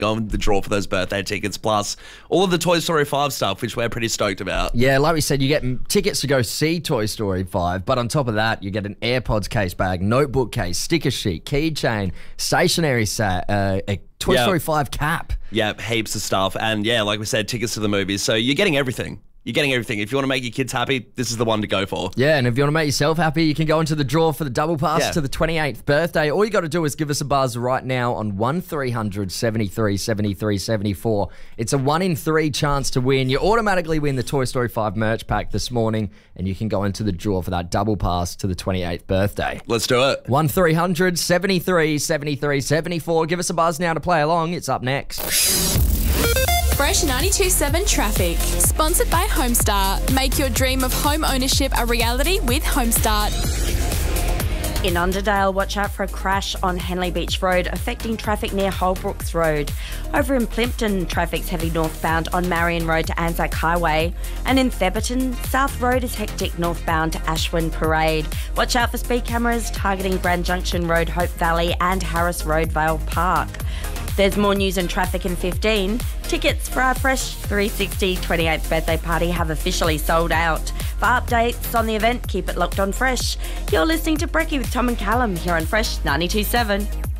go in the draw for those birthday tickets, plus all of the Toy Story 5 stuff, which we're pretty stoked about. Yeah, like we said, you get tickets to go see Toy Story 5, but on top of that, you get an AirPods case bag, notebook case, sticker sheet, keychain, stationery set, a Toy Story 5 cap. Yeah, heaps of stuff. And yeah, like we said, tickets to the movies. So you're getting everything. You're getting everything. If you want to make your kids happy, this is the one to go for. Yeah, and if you want to make yourself happy, you can go into the draw for the double pass to the 28th birthday. All you got to do is give us a buzz right now on 1300 73 73 74. It's a 1 in 3 chance to win. You automatically win the Toy Story 5 merch pack this morning, and you can go into the draw for that double pass to the 28th birthday. Let's do it. 1300 73 73 74. Give us a buzz now to play along. It's up next. Fresh 92.7 Traffic. Sponsored by Homestar. Make your dream of home ownership a reality with Homestart. In Underdale, watch out for a crash on Henley Beach Road affecting traffic near Holbrooks Road. Over in Plympton, traffic's heavy northbound on Marion Road to Anzac Highway. And in Theberton, South Road is hectic northbound to Ashwin Parade. Watch out for speed cameras targeting Grand Junction Road, Hope Valley and Harris Road, Vale Park. There's more news and traffic in 15. Tickets for our Fresh 360 28th birthday party have officially sold out. For updates on the event, keep it locked on Fresh. You're listening to Brekkie with Tom and Callum here on Fresh 92.7.